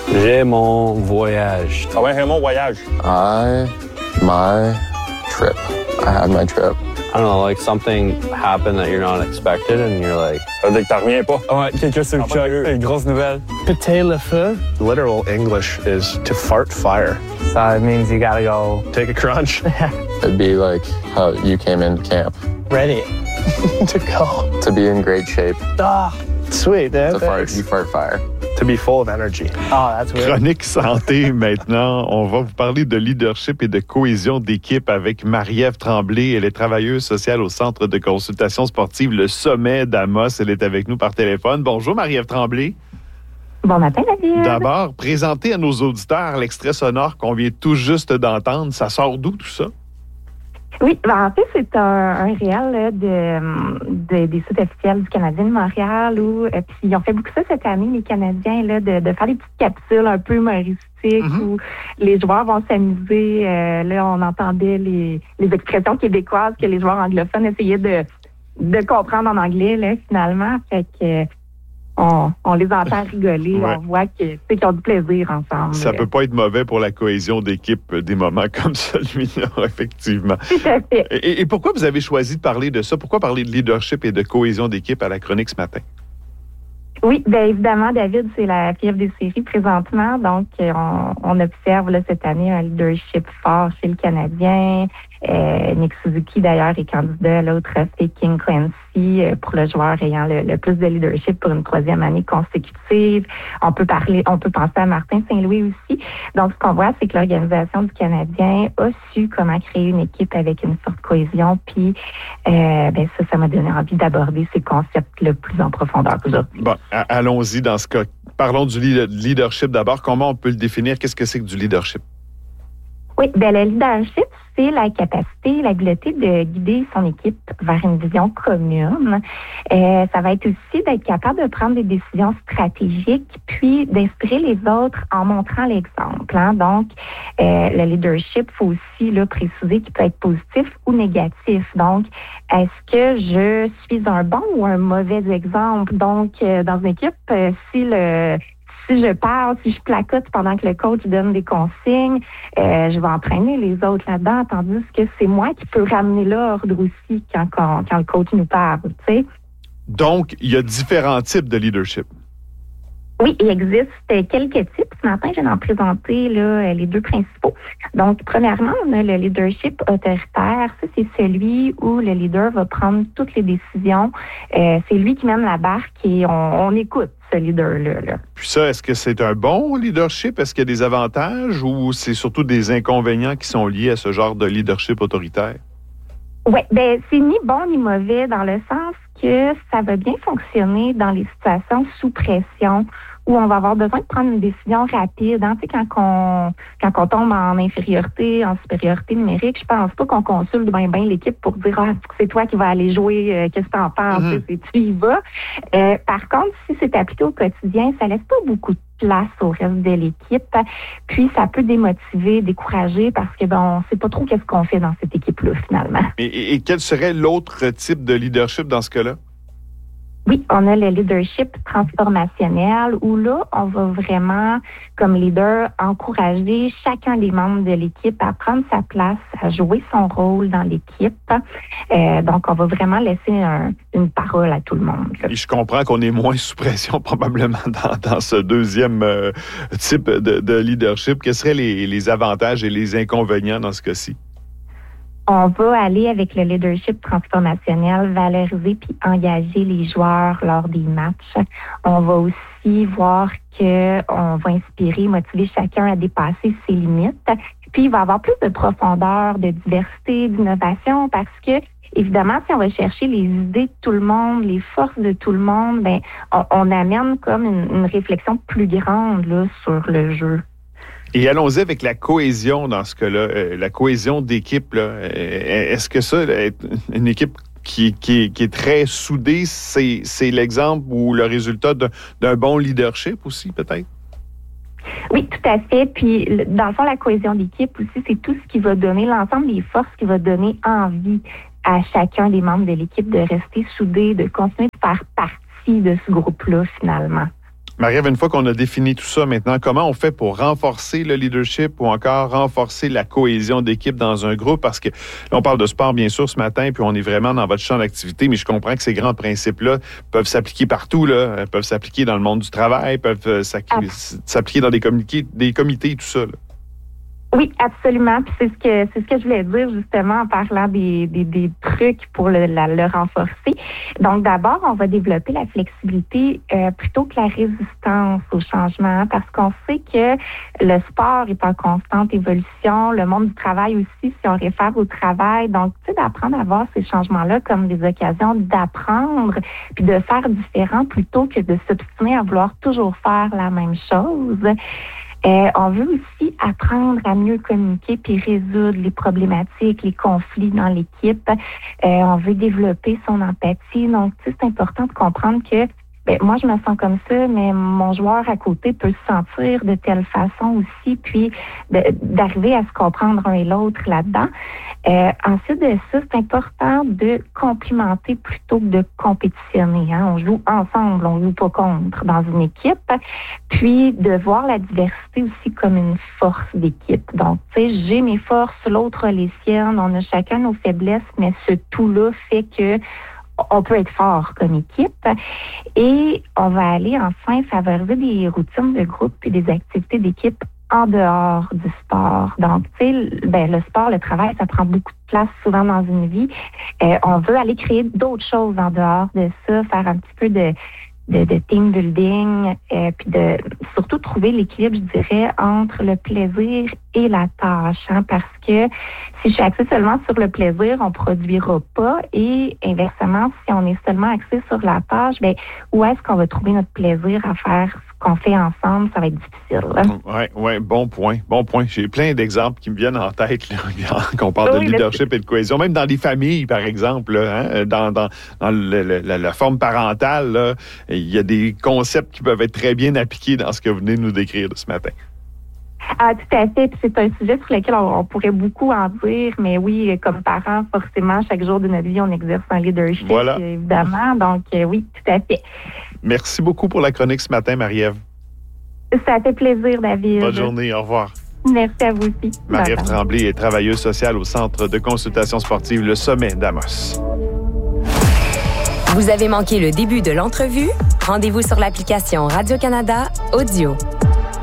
J'ai mon voyage. Ah ouais, mon voyage. My trip. I had my trip. I don't know, like something happened that you're not expected and you're like... Ça veut dire que t'en reviens pas. Ouais, quelqu'un sur le choc, une grosse nouvelle. Péter le feu. Literal English is to fart fire. So it means you gotta go take a crunch. It'd be like how you came into camp. Ready to go. To be in great shape. Ah, sweet. To fart, you fart fire. To be full of energy. Oh, that's weird. Chronique santé maintenant. On va vous parler de leadership et de cohésion d'équipe avec Marie-Ève Tremblay. Elle est travailleuse sociale au Centre de consultation sportive Le Sommet d'Amos. Elle est avec nous par téléphone. Bonjour Marie-Ève Tremblay. Bon matin, David. D'abord, présentez à nos auditeurs l'extrait sonore qu'on vient tout juste d'entendre. Ça sort d'où tout ça? Oui, en fait, c'est un réel là, des sites officiels du Canadien de Montréal où puis ils ont fait beaucoup ça cette année, les Canadiens, là, de faire des petites capsules un peu humoristiques où les joueurs vont s'amuser. Là, on entendait les expressions québécoises que les joueurs anglophones essayaient de comprendre en anglais, là, finalement. Fait que on les entend rigoler, ouais. On voit qu'ils ont du plaisir ensemble. Ça peut pas être mauvais pour la cohésion d'équipe, des moments comme celui-là, effectivement. Tout à fait. Et pourquoi vous avez choisi de parler de ça? Pourquoi parler de leadership et de cohésion d'équipe à la chronique ce matin? Oui, bien évidemment, David, c'est la fièvre des séries présentement. Donc, on observe là, cette année un leadership fort chez le Canadien. Nick Suzuki, d'ailleurs, est candidat là, au trophée King Clancy pour le joueur ayant le plus de leadership pour une 3e année consécutive. On peut penser à Martin Saint-Louis aussi. Donc, ce qu'on voit, c'est que l'organisation du Canadien a su comment créer une équipe avec une forte cohésion. Puis, ça m'a donné envie d'aborder ces concepts-là plus en profondeur aujourd'hui. Bon, allons-y dans ce cas. Parlons du leadership d'abord. Comment on peut le définir? Qu'est-ce que c'est que du leadership? Oui, bien, le leadership, c'est la capacité, l'habileté de guider son équipe vers une vision commune. Ça va être aussi d'être capable de prendre des décisions stratégiques, puis d'inspirer les autres en montrant l'exemple. Hein. Donc, le leadership, il faut aussi là, préciser qu'il peut être positif ou négatif. Donc, est-ce que je suis un bon ou un mauvais exemple? Donc, dans une équipe, si je parle, si je placote pendant que le coach donne des consignes, je vais entraîner les autres là-dedans, tandis que c'est moi qui peux ramener l'ordre aussi quand le coach nous parle, tu sais. Donc, il y a différents types de leadership. Oui, il existe quelques types. Ce matin, je vais en présenter là, les deux principaux. Donc, premièrement, on a le leadership autoritaire. Ça, c'est celui où le leader va prendre toutes les décisions. C'est lui qui mène la barque et on écoute ce leader-là. Là. Puis ça, est-ce que c'est un bon leadership? Est-ce qu'il y a des avantages ou c'est surtout des inconvénients qui sont liés à ce genre de leadership autoritaire? Oui, bien, c'est ni bon ni mauvais dans le sens que ça va bien fonctionner dans les situations sous pression où on va avoir besoin de prendre une décision rapide. Hein? Tu sais, quand on tombe en infériorité, en supériorité numérique, je pense pas qu'on consulte bien l'équipe pour dire « Ah, c'est toi qui vas aller jouer, qu'est-ce que t'en penses? Tu y vas. » Par contre, si c'est appliqué au quotidien, ça laisse pas beaucoup de place au reste de l'équipe. Puis, ça peut démotiver, décourager parce que on sait pas trop qu'est-ce qu'on fait dans cette équipe-là, finalement. Et quel serait l'autre type de leadership dans ce cas-là? Oui, on a le leadership transformationnel où là, on va vraiment, comme leader, encourager chacun des membres de l'équipe à prendre sa place, à jouer son rôle dans l'équipe. Donc, on va vraiment laisser une parole à tout le monde. Là. Et je comprends qu'on est moins sous pression probablement dans ce deuxième type de leadership. Quels seraient les avantages et les inconvénients dans ce cas-ci? On va aller avec le leadership transformationnel, valoriser puis engager les joueurs lors des matchs. On va aussi voir qu'on va inspirer, motiver chacun à dépasser ses limites. Puis, il va y avoir plus de profondeur, de diversité, d'innovation parce que, évidemment, si on va chercher les idées de tout le monde, les forces de tout le monde, on amène comme une réflexion plus grande là, sur le jeu. Et allons-y avec la cohésion dans ce cas-là, la cohésion d'équipe. Là. Est-ce que ça, une équipe qui est très soudée, c'est l'exemple ou le résultat d'un bon leadership aussi, peut-être? Oui, tout à fait. Puis, dans le fond, la cohésion d'équipe aussi, c'est tout ce qui va donner, l'ensemble des forces qui va donner envie à chacun des membres de l'équipe de rester soudés, de continuer de faire partie de ce groupe-là, finalement. Marie-Ève, une fois qu'on a défini tout ça maintenant, comment on fait pour renforcer le leadership ou encore renforcer la cohésion d'équipe dans un groupe? Parce que là, on parle de sport, bien sûr, ce matin, puis on est vraiment dans votre champ d'activité, mais je comprends que ces grands principes-là peuvent s'appliquer partout, là, peuvent s'appliquer dans le monde du travail, peuvent s'appliquer dans des comités, tout ça, là. Oui, absolument. Puis c'est ce que je voulais dire justement en parlant des trucs pour le renforcer. Donc d'abord, on va développer la flexibilité plutôt que la résistance au changement, parce qu'on sait que le sport est en constante évolution, le monde du travail aussi, si on réfère au travail. Donc, tu sais, d'apprendre à voir ces changements-là comme des occasions d'apprendre puis de faire différent plutôt que de s'obstiner à vouloir toujours faire la même chose. On veut aussi apprendre à mieux communiquer puis résoudre les problématiques, les conflits dans l'équipe. On veut développer son empathie. Donc, tu sais, c'est important de comprendre que moi, je me sens comme ça, mais mon joueur à côté peut se sentir de telle façon aussi, puis d'arriver à se comprendre un et l'autre là-dedans. Ensuite de ça, c'est important de complimenter plutôt que de compétitionner. Hein. On joue ensemble, on joue pas contre dans une équipe. Puis de voir la diversité aussi comme une force d'équipe. Donc, tu sais, j'ai mes forces, l'autre a les siennes, on a chacun nos faiblesses, mais ce tout-là fait que on peut être fort comme équipe. Et on va aller enfin favoriser des routines de groupe et des activités d'équipe en dehors du sport. Donc, tu sais, le sport, le travail, ça prend beaucoup de place souvent dans une vie. On veut aller créer d'autres choses en dehors de ça, faire un petit peu de team building, puis de surtout trouver l'équilibre, je dirais, entre le plaisir et la tâche. Hein, parce que si je suis axée seulement sur le plaisir, on produira pas. Et inversement, si on est seulement axé sur la tâche, où est-ce qu'on va trouver notre plaisir à faire ce qu'on fait ensemble? Ça va être difficile. Oui, bon point. J'ai plein d'exemples qui me viennent en tête là, quand on parle de leadership et de cohésion. Même dans les familles, par exemple, là, hein, dans la forme parentale, là, il y a des concepts qui peuvent être très bien appliqués dans ce que vous venez de nous décrire ce matin. Ah, tout à fait. Puis c'est un sujet sur lequel on pourrait beaucoup en dire, mais oui, comme parents, forcément, chaque jour de notre vie, on exerce un leadership, évidemment. Donc, oui, tout à fait. Merci beaucoup pour la chronique ce matin, Marie-Ève. Ça a fait plaisir, David. Bonne journée, au revoir. Merci à vous aussi. Marie-Ève Tremblay est travailleuse sociale au Centre de consultation sportive Le Sommet d'Amos. Vous avez manqué le début de l'entrevue? Rendez-vous sur l'application Radio-Canada Audio.